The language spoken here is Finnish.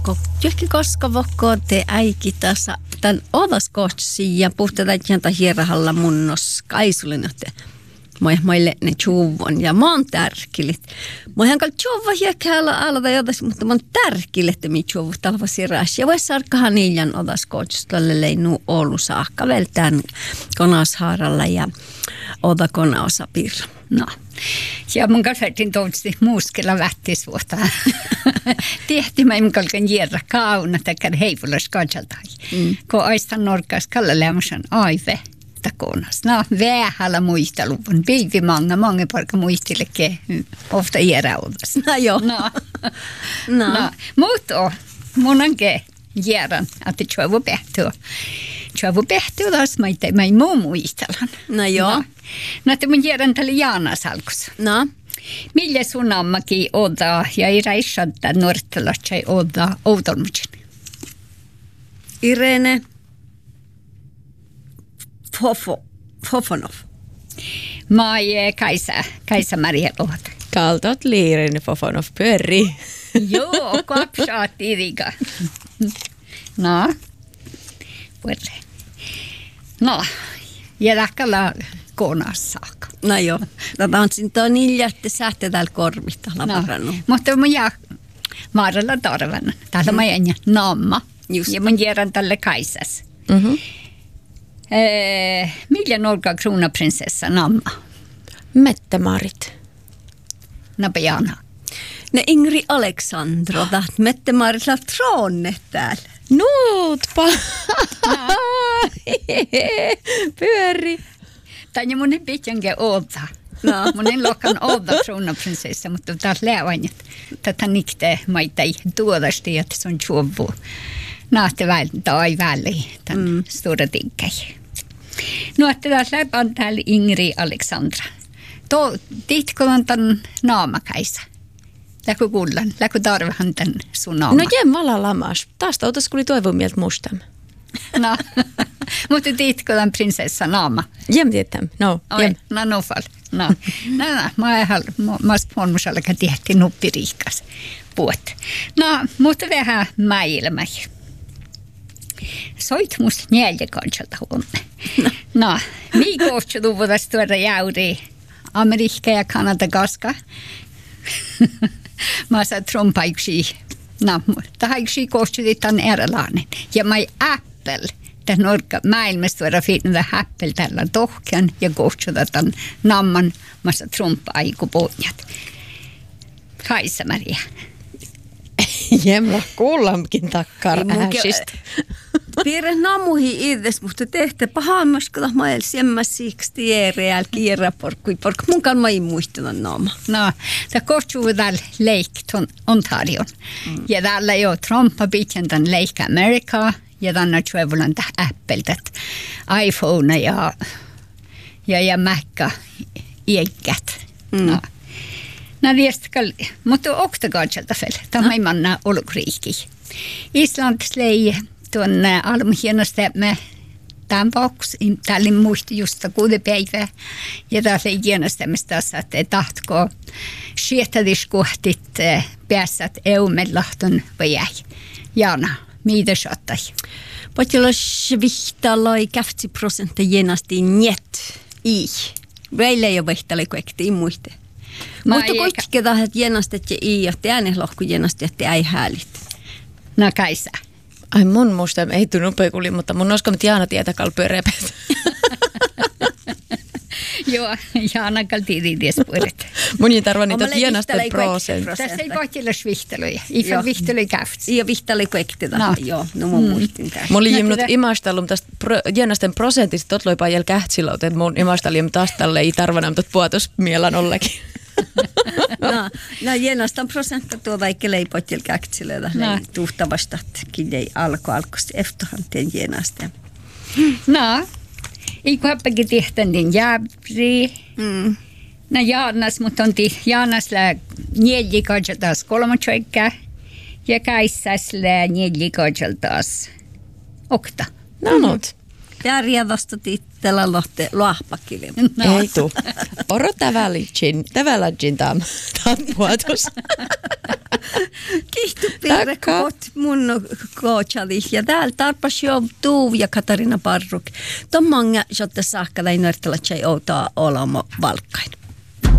Johonkin koska vokko te äiki tässä tämän odaskohtsi ja puhutaan jäntä hierahalla munnos kaisulin, että meille ne tjuvon ja mä oon tärkilit. Mä oon kalli tjuva hiekäällä alta jotain, mutta mä oon tärkilit, että mi tjuvu talvasi räs. Ja vois sarkkahan iljan odaskohtsi tälle leinu Oulu saakka vielä tämän konashaaralla ja odakonaosa pirra. No. Ja mun kasvatin toivottavasti muuskella vähtisvuotta. Tehti mä mun kalkan jierra kauna takar heivulas katsaltai. Kun aistan norkas kallalämmäsen aive takonas. No, vähällä muisteluvun. Viivi mange parka muistillekin ofta jieraudas. No joo. No. Mutta mun onkin jierran, että tjuvu pähtyä. Tjuvu pähtyä taas mä ei muu muistellan. No joo. No, että mun jierran tälle Jaana salkus. No. Mille sun ammakin oda ja ei räissätä nuortalatsai oda oudolmutsin? Irene Fofonov. Mä ei Kaisa Maria Lohta. Kaltot Irene Fofonov pyöri. Joo, kapsaat iriga. No. Puhutaan. No, ja lähkällä konas saakka. No joo. Tätä on siinä niin jätte sähte täällä korvista lavarannut. Mutta mun jää Maaralla tarvana. Täällä mä jään namma. Just. Ja mun jäädän tälle Kaisas. Miljan olkaa kruunaprinsessa namma? Mette-Marit. Napajana. Ne Ingrid Aleksandro, taht Mette-Maritilla tronne täällä. Nuutpa. Pyöri. Tämä mun ei pitänkin odda. No. Mun ei lokan odda kruunaprinsessa, mutta taas läävän, että tätä niktee maita ei tuodasti, että se on tjuvu. Naatte tai väliin tämän stora diggai. No, että taas läpän täällä Ingrid Aleksandra. Tiitkolan tämän naamakaisa. Läkö kullan, läkö tarvahan tämän sun naama. No jem vala lamas. Taas tautas kuli toivon mieltä mustam. No, mutta tiitkolan prinsessa naama. Jem tietäm, no. Jem. No, nofal. No, mä spånmusalakaan tehtiin nuppiriikas puot. No, mutta vähän mäilmä. Soit musta 4 kansalta huonne. No, mi kohtsu tuvutas tuoda jäuri Amerikka ja Kanada kaska. Mä saan trompaiksi. No, tahaiksi kohtsu tämän erilainen. Ja mä Apple, tämän orka maailmassa tuoda finna Apple tällä tohkian ja kohtsu tämän namman. Mä saan trompaiku pohjat. Kaisa Maria. Jemla kuullamkin takkar ääsistä. Piirre namuhi itses, mutta tehtä pahammas, kun mä el semmas siksi tiedä kierraporkkui porkku. Mun kan mä ei muistella naama. No, tämä kohtsuu täällä leikton Ontarion. Ja täällä jo Trumpa pitän tämän leikka Amerikaa. Ja tänne tjuvulan tähän Apple, iPhone ja Macka iäkkät. No. No viestkal, mutta oktakatselta fel. Tämä ei manna olukriikki. Island lei tuonne almuhienostämme tämän vuoksi. Täällä muisti just 6 päivää. Ja täällä ei hienostämistä tässä, että tahtko sietadiskuhtit pääsät EU-mellahton vai jäi. Jaana, mitä shottai? Potjolla svihtalai 80% jenasti njet i. Vielä ei ole vihtalai kuekti muiste. Mutta kuitenkin tähän jenastet ja i, että ääneslohku jenasti, että ei häälit. No Kaisa. Ai mun musta ei tuu nopeakuli, mutta mun oskamat Jaana tietä kalpyö repet. Joo, Jaana kaltiin tiespuolet. Mun ei tarva niitä jenastet prosent. Tässä ei kohtilla svihtelöjä. Ifa vihtelöjä käftsi. Ja vihtelöjä kuekti tähän. Joo, no mun muistin tähän. Mun oli jemnut imastallum tästä jenasten prosentista, tot loipa jäl kähtsillä, että mun imastallum taas tälle ei tarvana, mutta puotos mielan ollekin. No jenastan prosentta tuoda eikä leipotjel kähtsillä, tuhtavasta, että ei alkosti eftohanteen jenasta. No, eikö häppäkin tehtänyt niin jääbri? No Jaanas, mutta on Jaanas lää 4 taas 3 tjoikkaa ja Kaisas lää 4 taas 8. No not. Järjä vasta tittellä lohte luahpakille. No. Ei tuu. Oro täväläjin tam puotus. Kiitos Pirre, kot mun koachali. Ja täällä tarpas jo Tuuv ja Katarina Parruk. Tuon manga, jotta saakka tai nörtälä, että ei outaa olema valkkain.